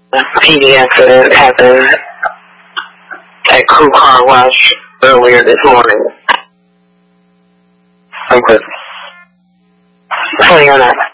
PDF that happened at Crew Car Wash earlier this morning. I'm good. Funny or not.